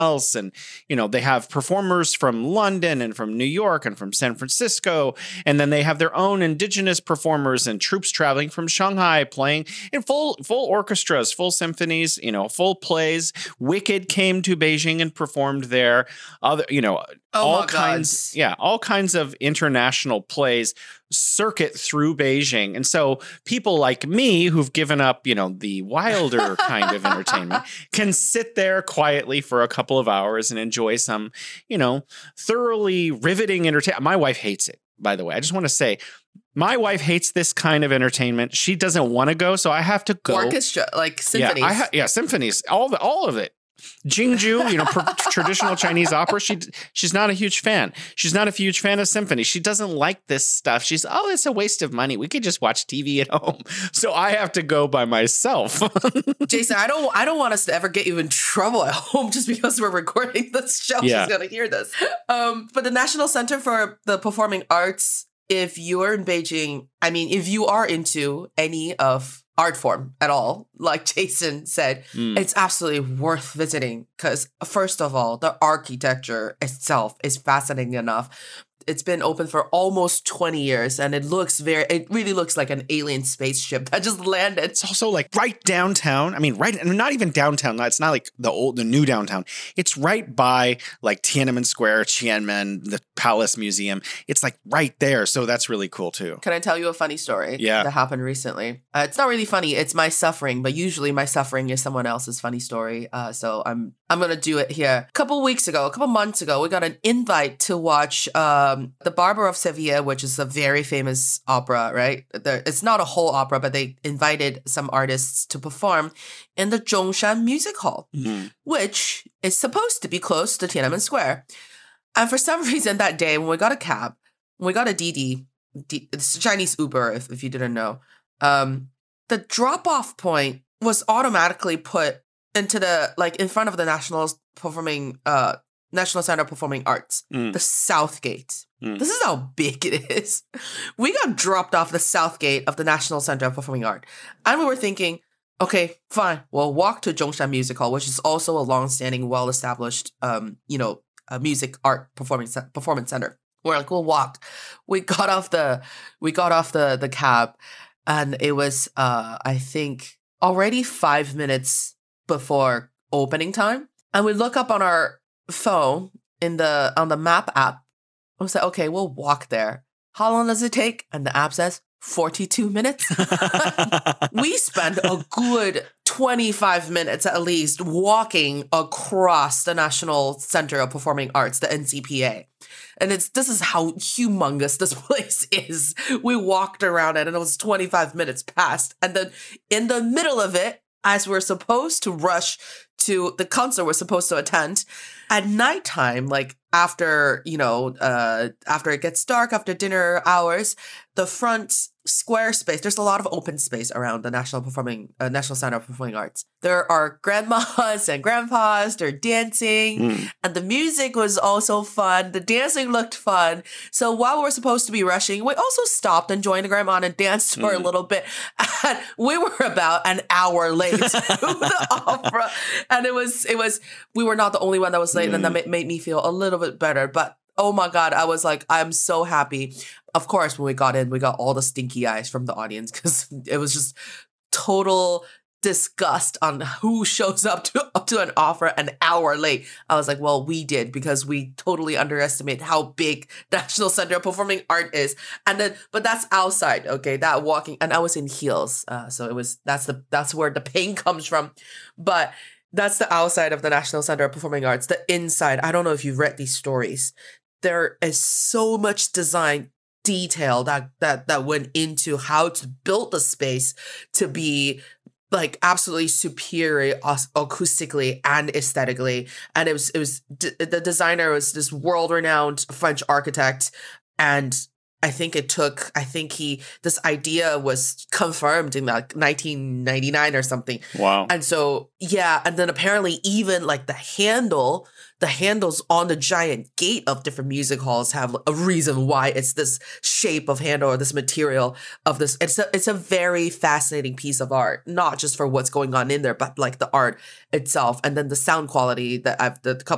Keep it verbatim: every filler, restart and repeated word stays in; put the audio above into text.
else. And, you know, they have performers from London and from New York and from San Francisco. And then they have their own indigenous performers and troops traveling from Shanghai playing in full, full orchestras, full symphonies, you know, full plays. Wicked came to Beijing and performed there. Other, you know, Oh all my kinds, God. yeah, all kinds of international plays circuit through Beijing. And so people like me who've given up, you know, the wilder kind of entertainment can sit there quietly for a couple of hours and enjoy some, you know, thoroughly riveting entertainment. My wife hates it, by the way. I just want to say, my wife hates this kind of entertainment. She doesn't want to go, so I have to go. Orchestra, like symphonies. Yeah, I ha- yeah, symphonies, all the, all of it. Jingju, you know, pr- traditional Chinese opera. She she's not a huge fan. She's not a huge fan of symphony. She doesn't like this stuff. She's oh, it's a waste of money. We could just watch T V at home. So I have to go by myself. Jason, I don't I don't want us to ever get you in trouble at home just because we're recording this show. Yeah. She's gonna hear this. Um, but the National Center for the Performing Arts, if you're in Beijing, I mean, if you are into any of art form at all, like Jason said, Mm. it's absolutely worth visiting because, first of all, the architecture itself is fascinating enough. It's been open for almost twenty years and it looks very, it really looks like an alien spaceship that just landed. It's also like right downtown. I mean, right, I mean, not even downtown. It's not like the old, the new downtown. It's right by like Tiananmen Square, Tiananmen, the Palace Museum. It's like right there. So that's really cool too. Can I tell you a funny story Yeah. that happened recently? Uh, it's not really funny. It's my suffering, but usually my suffering is someone else's funny story. Uh, so I'm I'm going to do it here. A couple weeks ago, a couple months ago, we got an invite to watch um, The Barber of Seville, which is a very famous opera, right? There, it's not a whole opera, but they invited some artists to perform in the Zhongshan Music Hall, Mhm. which is supposed to be close to Tiananmen Square. And for some reason that day, when we got a cab, when we got a Didi, D- it's Chinese Uber, if, if you didn't know, um, the drop-off point was automatically put into the, like, in front of the National Performing, uh, National Center of Performing Arts, Mm. the South Gate. Mm. This is how big it is. We got dropped off the South Gate of the National Center of Performing Art. And we were thinking, okay, fine, we'll walk to Zhongshan Music Hall, which is also a long-standing, well-established, um, you know, uh, music art performing ce- performance center. We're like, we'll walk. We got off the, we got off the the cab, and it was, uh, I think, already five minutes before opening time, and we look up on our phone in the on the map app. I was like, okay, we'll walk there. How long does it take? And the app says forty-two minutes. We spent a good twenty-five minutes at least walking across the National Center of Performing Arts, the N C P A. And it's this is how humongous this place is. We walked around it and it was twenty-five minutes past. And then in the middle of it, as we're supposed to rush to the concert we're supposed to attend, at nighttime, like after, you know, uh, after it gets dark, after dinner hours, the front square space, there's a lot of open space around the National Performing uh, National Center of Performing Arts. There are grandmas and grandpas, they're dancing, Mm. and the music was also fun. The dancing looked fun. So while we were supposed to be rushing, we also stopped and joined the grandma and danced for a Mm. little bit. And we were about an hour late to the opera. And it was, it was, we were not the only one that was late, and that Mm. ma- made me feel a little bit better. But oh my God, I was like, I'm so happy. Of course, when we got in, we got all the stinky eyes from the audience because it was just total disgust on who shows up to up to an opera an hour late. I was like, well, we did because we totally underestimate how big National Center of Performing Art is. And then, but that's outside, okay? That walking, and I was in heels, uh, so it was that's the that's where the pain comes from. But that's the outside of the National Center of Performing Arts. The inside, I don't know if you've read these stories. There is so much design detail that that that went into how to build the space to be like absolutely superior aus- acoustically and aesthetically. And it was it was d- the designer was this world-renowned French architect, and I think it took, I think he, this idea was confirmed in like nineteen ninety-nine or something. Wow. And so, yeah. And then apparently even like the handle, the handles on the giant gate of different music halls have a reason why it's this shape of handle or this material of this. It's a, it's a very fascinating piece of art, not just for what's going on in there, but like the art itself. And then the sound quality that I've, the couple